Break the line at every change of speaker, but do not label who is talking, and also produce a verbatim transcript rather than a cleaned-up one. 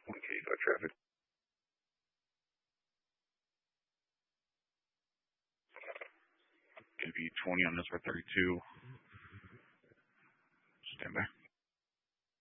Okay, got traffic. Gonna be twenty on this for thirty-two.